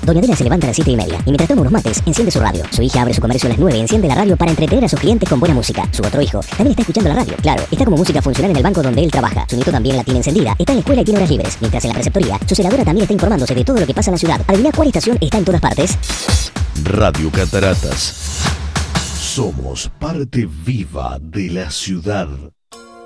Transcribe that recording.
Doña Adela se levanta a las 7:30 y mientras toma unos mates, enciende su radio. Su hija abre su comercio a las 9 y enciende la radio para entretener a sus clientes con buena música. Su otro hijo también está escuchando la radio. Claro, está como música funcional en el banco donde él trabaja. Su nieto también la tiene encendida. Está en la escuela y tiene horas libres. Mientras en la preceptoría, su celadora también está informándose de todo lo que pasa en la ciudad. ¿Adivina cuál estación está en todas partes? Radio Cataratas. Somos parte viva de la ciudad.